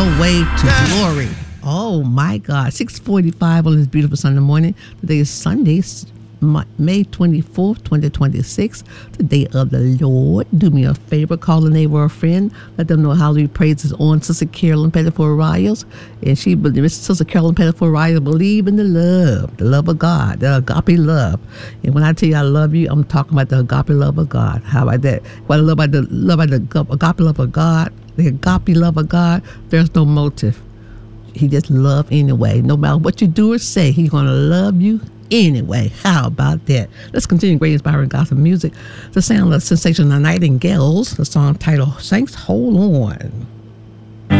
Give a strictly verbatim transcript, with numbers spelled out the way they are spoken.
Your Way to Glory. Oh my God. six forty-five on this beautiful Sunday morning. Today is Sunday, May twenty-fourth, twenty twenty-six, the day of the Lord. Do me a favor, call a neighbor or a friend. Let them know Hallelujah Praise is on. Sister Carolyn Pettiford Riles. And she believes, Sister Carolyn Pettiford Riles believe in the love, the love of God, the agape love. And when I tell you I love you, I'm talking about the agape love of God. How about that? What I love about the love about the agape love of God, the agape love of God, there's no motive. He just love anyway. No matter what you do or say, he's going to love you anyway. How about that? Let's continue great inspiring gospel music. The sound of Sensational Nightingales, the song titled Saints Hold On.